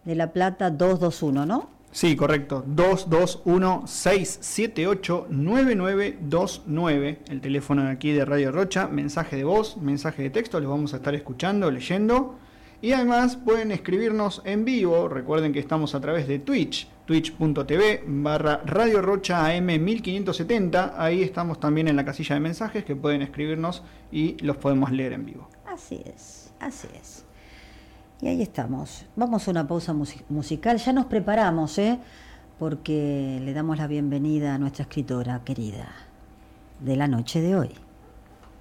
de La Plata 221, ¿no? Sí, correcto. 221-678-9929. El teléfono de aquí de Radio Rocha. Mensaje de voz, mensaje de texto. Los vamos a estar escuchando, leyendo. Y además pueden escribirnos en vivo. Recuerden que estamos a través de Twitch. Twitch.tv/Radio Rocha AM 1570. Ahí estamos también en la casilla de mensajes que pueden escribirnos y los podemos leer en vivo. Así es. Y ahí estamos. Vamos a una pausa musical. Ya nos preparamos, porque le damos la bienvenida a nuestra escritora querida de la noche de hoy.